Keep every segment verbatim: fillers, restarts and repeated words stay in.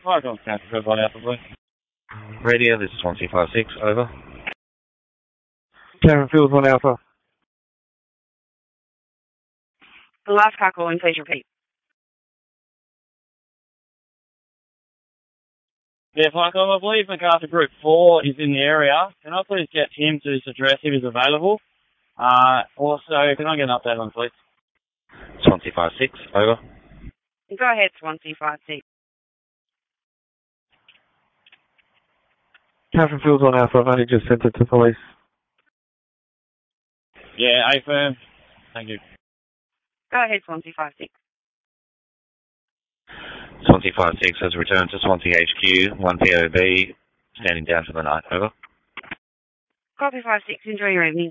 Hi, John Stanford, one Alpha, please. Radio, this is one two five six, over. Cameron Fields, one Alpha. The last car calling, please repeat. Yeah, Michael, I believe MacArthur Group four is in the area. Can I please get him to this address if he's available? Uh, also, can I get an update on, please? It's one two five six, over. Go ahead, one two five six. Cameron Fields, one Alpha. I've only just sent it to police. Yeah, A-firm. Thank you. Go ahead, one two five six. Swansea five six has returned to Swansea H Q, one P O B, standing down for the night, over. Copy five six, enjoy your evening.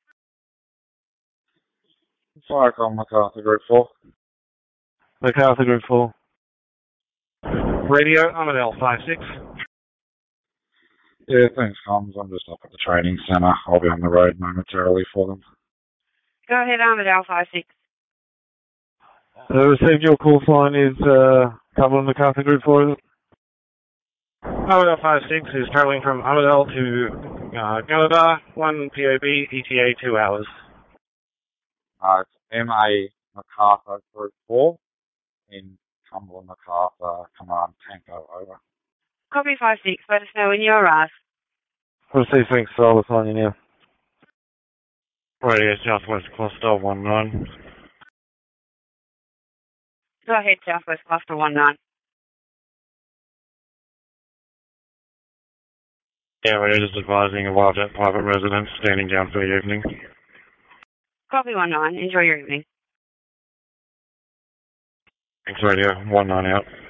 Fire on MacArthur Group four. MacArthur Group four. Radio, I'm at L five six. Yeah, thanks, comms. I'm just up at the training centre. I'll be on the road momentarily for them. Go ahead, I'm at L five six. I received your call sign is uh, Cumberland MacArthur Group four, is it? Amadale five six is travelling from Amadale to uh, Canada, one P O B, E T A two hours. Uh, it's M A MacArthur Group four in Cumberland MacArthur Command Tango, over. Copy five six, let us know when you're asked. Received, thanks, so I'll sign you now. Radio, Southwest Cluster one nine. Go ahead, Southwest Cluster one nine. Yeah, we're just advising a Wildjet private residence standing down for the evening. Copy one nine, enjoy your evening. Thanks, Radio, one nine out.